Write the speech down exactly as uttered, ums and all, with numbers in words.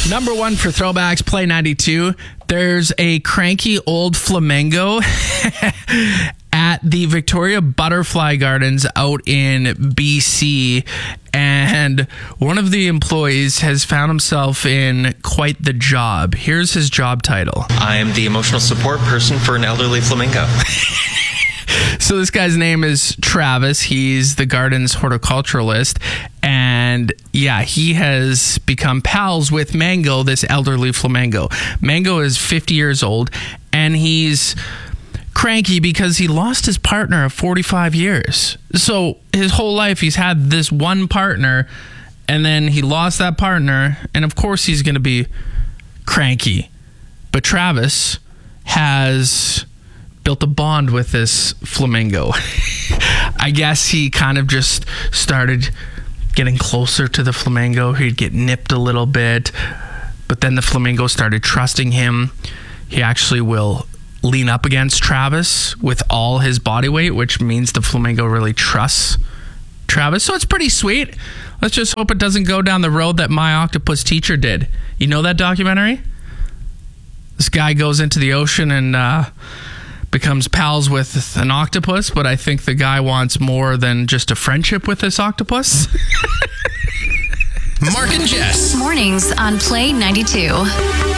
Number one for throwbacks, Play ninety-two. There's a cranky old flamingo at the Victoria Butterfly Gardens out in B C. And one of the employees has found himself in quite the job. Here's his job title. I am the emotional support person for an elderly flamingo. So this guy's name is Travis. He's the garden's horticulturalist. And yeah, he has become pals with Mango, this elderly flamingo. Mango is fifty years old, and he's cranky because he lost his partner of forty-five years. So his whole life he's had this one partner, and then he lost that partner, and of course he's going to be cranky. But Travis has built a bond with this flamingo. I guess he kind of just started getting closer to the flamingo. He'd get nipped a little bit, but then the flamingo started trusting him. He actually will lean up against Travis with all his body weight, which means the flamingo really trusts Travis. So it's pretty sweet. Let's just hope it doesn't go down the road that My Octopus Teacher did. You know that documentary? This guy goes into the ocean and uh, becomes pals with an octopus, but I think the guy wants more than just a friendship with this octopus. Mark and Jess. Mornings on Play ninety-two.